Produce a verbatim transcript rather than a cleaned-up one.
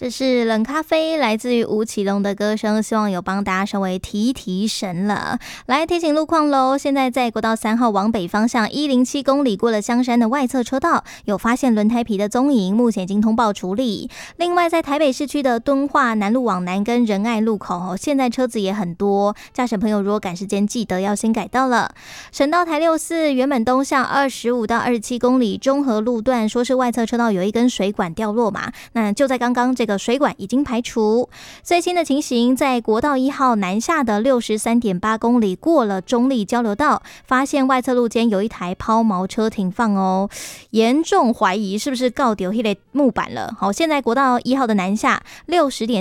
这是冷咖啡，来自于吴奇隆的歌声，希望有帮大家稍微提提神了。来提醒路况喽，现在在国道三号往北方向一零七公里过了香山的外侧车道，有发现轮胎皮的踪影，目前已经通报处理。另外，在台北市区的敦化南路往南跟仁爱路口，现在车子也很多，驾驶朋友如果赶时间，记得要先改道了。省道台六四原本东向二十五到二十七公里中和路段，说是外侧车道有一根水管掉落嘛，那就在刚刚这个水管已经排除。最新的情形，在国道一号南下的六十三点八公里过了中立交流道，发现外侧路间有一台抛锚车停放哦，严重怀疑是不是告丢那个木板了。好，现在国道一号的南下六十点